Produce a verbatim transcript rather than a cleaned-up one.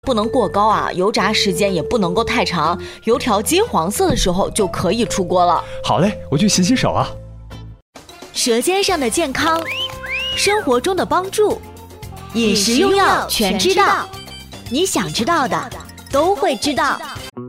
不能过高啊，油炸时间也不能够太长，油条金黄色的时候就可以出锅了。 好嘞，我去洗洗手啊。 舌尖上的健康，生活中的帮助，饮食用药全知道，你想知道的都会知道。